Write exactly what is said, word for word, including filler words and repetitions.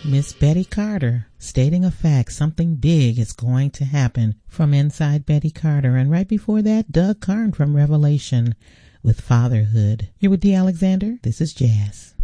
Miss Betty Carter stating a fact, something big is going to happen from Inside Betty Carter. And right before that, Doug Karn from Revelation with Fatherhood. You're with Dee Alexander. This is Jazz.